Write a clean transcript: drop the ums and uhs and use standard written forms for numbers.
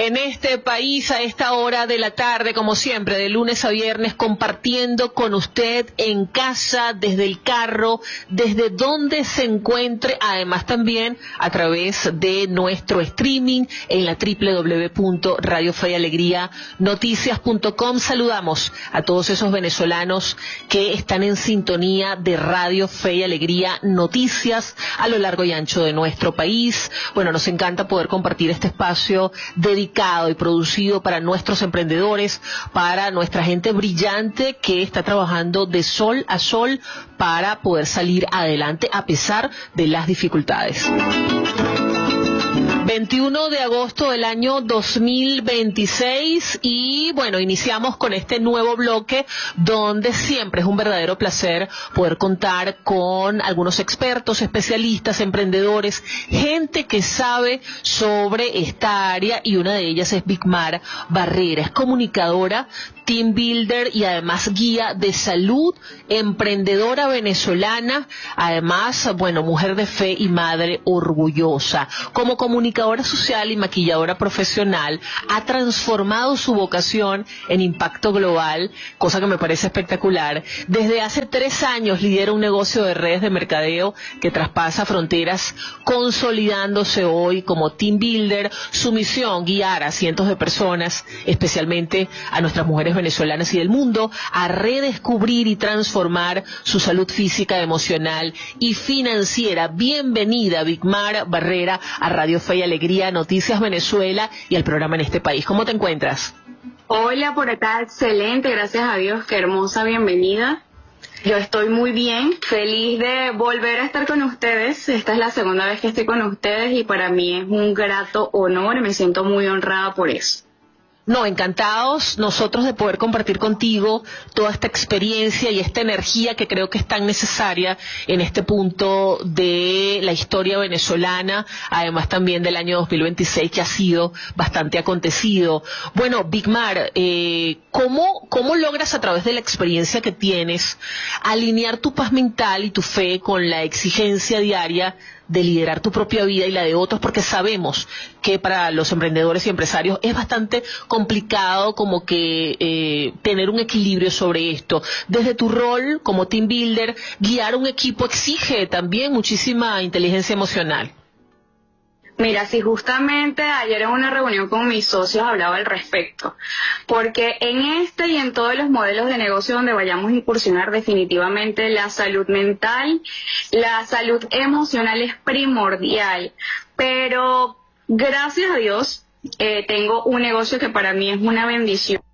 en este país a esta hora de la tarde, como siempre, de lunes a viernes, compartiendo con usted en casa, desde el carro, desde donde se encuentre, además también a través de nuestro streaming en la www.radiofeyalegrianoticias.com. Saludamos a todos esos venezolanos que están en sintonía de Radio Fe y Alegría Noticias a lo largo y ancho de nuestro país. Bueno, nos encanta poder compartir este espacio dedicado y producido para nuestros emprendedores, para nuestra gente brillante que está trabajando de sol a sol para poder salir adelante a pesar de las dificultades. 21 de agosto del año 2026 y bueno, iniciamos con este nuevo bloque donde siempre es un verdadero placer poder contar con algunos expertos, especialistas, emprendedores, gente que sabe sobre esta área y una de ellas es Vicmar Barrera, es comunicadora, team builder y además guía de salud, emprendedora venezolana, además, bueno, mujer de fe y madre orgullosa. Como comunicadora social y maquilladora profesional, ha transformado su vocación en impacto global, cosa que me parece espectacular. Desde hace 3 años lidera un negocio de redes de mercadeo que traspasa fronteras, consolidándose hoy como team builder. Su misión, guiar a cientos de personas, especialmente a nuestras mujeres venezolanas y del mundo, a redescubrir y transformar su salud física, emocional y financiera. Bienvenida, Vicmar Barrera, a Radio Fe y Alegría, Noticias Venezuela y al programa En este País. ¿Cómo te encuentras? Hola, por acá, excelente, gracias a Dios, qué hermosa bienvenida. Yo estoy muy bien, feliz de volver a estar con ustedes. Esta es la segunda vez que estoy con ustedes y para mí es un grato honor, me siento muy honrada por eso. No, encantados nosotros de poder compartir contigo toda esta experiencia y esta energía que creo que es tan necesaria en este punto de la historia venezolana, además también del año 2026 que ha sido bastante acontecido. Bueno, Vicmar, ¿cómo logras a través de la experiencia que tienes alinear tu paz mental y tu fe con la exigencia diaria de liderar tu propia vida y la de otros? Porque sabemos que para los emprendedores y empresarios es bastante complicado como que tener un equilibrio sobre esto. Desde tu rol como team builder, guiar un equipo exige también muchísima inteligencia emocional. Mira, si justamente ayer en una reunión con mis socios hablaba al respecto, porque en este y en todos los modelos de negocio donde vayamos a incursionar, definitivamente la salud mental, la salud emocional es primordial, pero gracias a Dios tengo un negocio que para mí es una bendición.